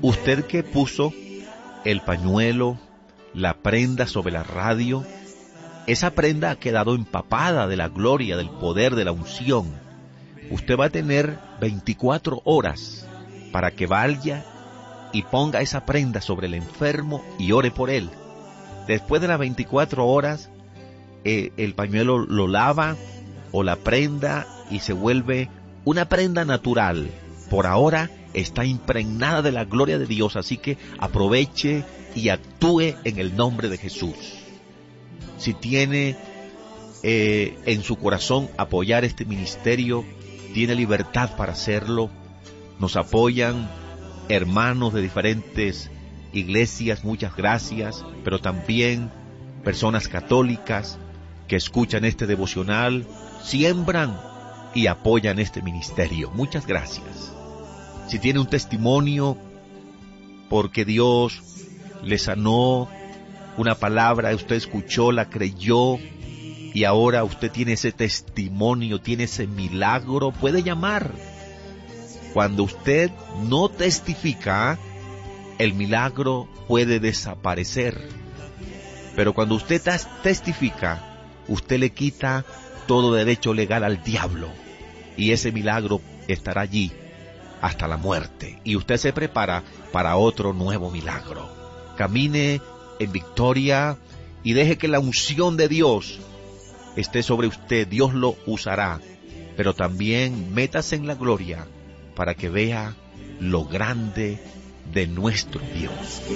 Usted que puso el pañuelo, la prenda sobre la radio, esa prenda ha quedado empapada de la gloria, del poder, de la unción. Usted va a tener 24 horas para que vaya y ponga esa prenda sobre el enfermo y ore por él. Después de las 24 horas, el pañuelo lo lava o la prenda y se vuelve una prenda natural. Por ahora está impregnada de la gloria de Dios, así que aproveche y actúe en el nombre de Jesús. Si tiene en su corazón apoyar este ministerio, tiene libertad para hacerlo. Nos apoyan hermanos de diferentes iglesias, muchas gracias, pero también personas católicas que escuchan este devocional, siembran y apoyan este ministerio. Muchas gracias. Si tiene un testimonio porque Dios le sanó, una palabra usted escuchó, la creyó y ahora usted tiene ese testimonio, tiene ese milagro, puede llamar. Cuando usted no testifica, el milagro puede desaparecer. Pero cuando usted testifica, usted le quita todo derecho legal al diablo y ese milagro estará allí hasta la muerte y usted se prepara para otro nuevo milagro. Camine en victoria y deje que la unción de Dios esté sobre usted. Dios lo usará, pero también métase en la gloria para que vea lo grande de nuestro Dios.